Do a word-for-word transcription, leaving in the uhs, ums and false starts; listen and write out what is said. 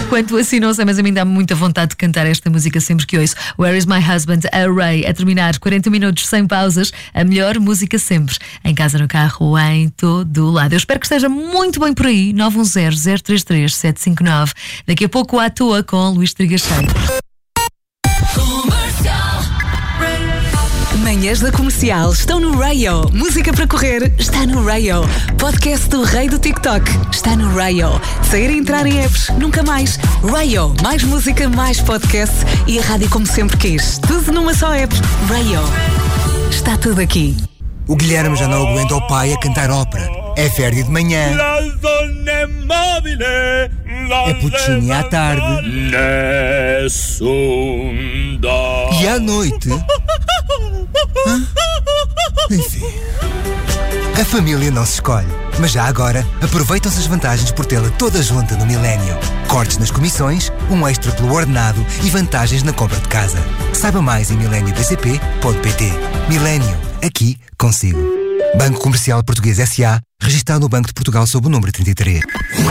Quanto assim, não sei, mas a mim dá muita vontade de cantar esta música sempre que ouço. Where is my husband? A Ray. A terminar quarenta minutos sem pausas. A melhor música sempre. Em casa, no carro, em todo lado. Eu espero que esteja muito bem por aí. nove um zero, zero três três, sete cinco nove. Daqui a pouco à toa com Luís Trigacheiro. Manhãs da Comercial estão no Rayo. Música para correr está no Rayo. Podcast do Rei do TikTok está no Rayo. Sair e entrar em apps, nunca mais. Rayo, mais música, mais podcast e a rádio como sempre quis. Tudo numa só app. Rayo. Está tudo aqui. O Guilherme já não aguenta o pai a cantar ópera. É férdia de manhã. É puccini à tarde. E à noite. Hã? Enfim. A família não se escolhe. Mas já agora, aproveitam-se as vantagens por tê-la toda junta no Millennium. Cortes nas comissões, um extra pelo ordenado e vantagens na compra de casa. Saiba mais em millennium b c p ponto p t. Millennium. Aqui, consigo. Banco Comercial Português S A, registado no Banco de Portugal sob o número trinta e três.